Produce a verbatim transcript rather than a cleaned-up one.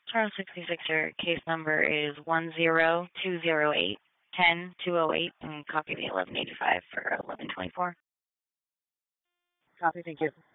Charles sixty-six, your case number is one zero two zero eight ten two oh eight, and copy the eleven eighty-five for eleven twenty-four. Copy, thank you.